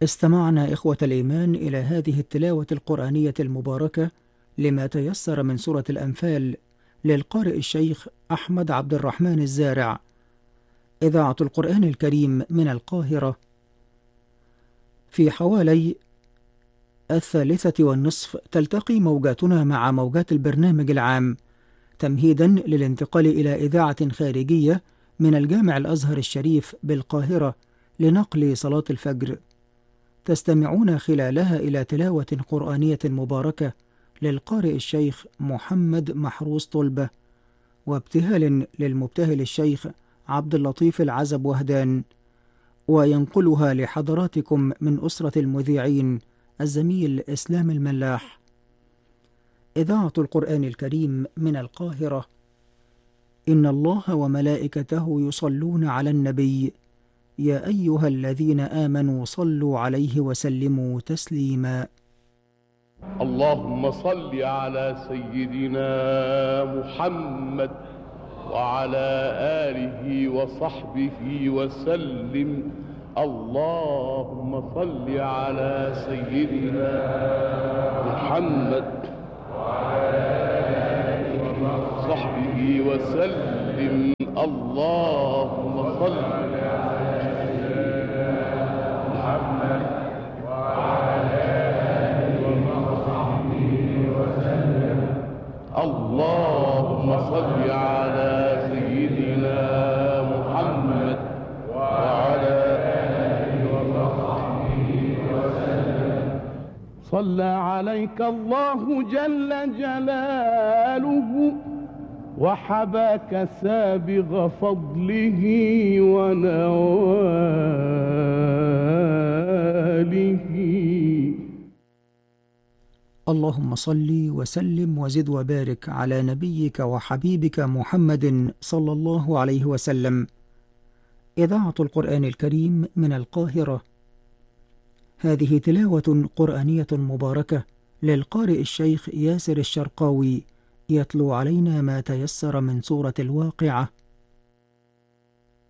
استمعنا إخوة الإيمان إلى هذه التلاوة القرآنية المباركة لما تيسر من سورة الأنفال للقارئ الشيخ أحمد عبد الرحمن الزارع. إذاعة القرآن الكريم من القاهرة في حوالي 1:30 تلتقي موجاتنا مع موجات البرنامج العام تمهيدا للانتقال إلى إذاعة خارجية من الجامع الأزهر الشريف بالقاهرة لنقل صلاة الفجر. تستمعون خلالها إلى تلاوة قرآنية مباركة للقارئ الشيخ محمد محروس طلبة، وابتهال للمبتهل الشيخ عبد اللطيف العزب وهدان، وينقلها لحضراتكم من أسرة المذيعين الزميل إسلام الملاح. إذاعة القرآن الكريم من القاهرة. إن الله وملائكته يصلون على النبي يا أيها الذين آمنوا صلوا عليه وسلموا تسليما. اللهم صل على سيدنا محمد وعلى آله وصحبه وسلم. اللهم صل على سيدنا محمد وعلى آله وصحبه وسلم. اللهم صل على سيدنا محمد وعلى آله وصحبه وسلم. اللهم صل على سيدنا محمد وعلى آله وصحبه وسلم. صلى عليك الله جل جلاله وحباك سابغ فضله ونواله. اللهم صل وسلم وزد وبارك على نبيك وحبيبك محمد صلى الله عليه وسلم. إذاعة القرآن الكريم من القاهرة. هذه تلاوة قرآنية مباركة للقارئ الشيخ ياسر الشرقاوي، يتلو علينا ما تيسر من سورة الواقعة